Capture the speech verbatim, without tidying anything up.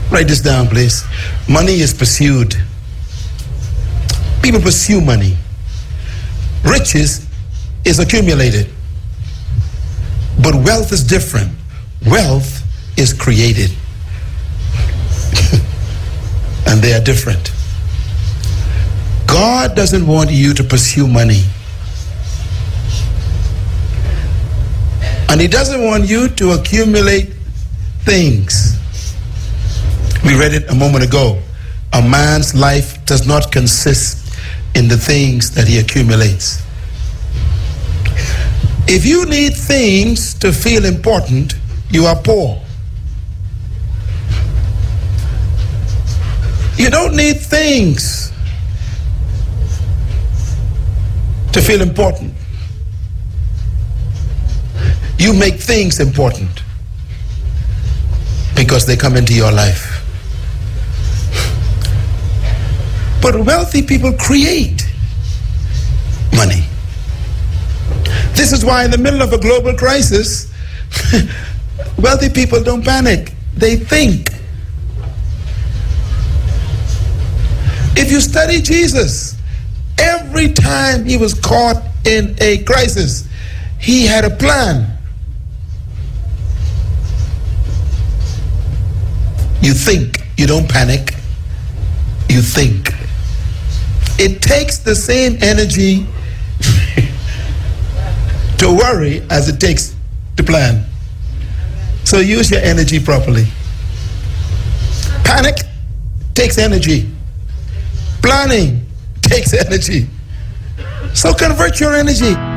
Write this down, please. Money is pursued. People pursue money. Riches is accumulated. But wealth is different. Wealth is created. And they are different. God doesn't want you to pursue money. And He doesn't want you to accumulate things. We read it a moment ago. A man's life does not consist in the things that he accumulates. If you need things to feel important, you are poor. You don't need things to feel important. You make things important because they come into your life. But wealthy people create money. This is why in the middle of a global crisis, wealthy people don't panic. They think. If you study Jesus, every time he was caught in a crisis, he had a plan. You think, you don't panic, you think. It takes the same energy to worry as it takes to plan. So use your energy properly. Panic takes energy. Planning takes energy. So convert your energy.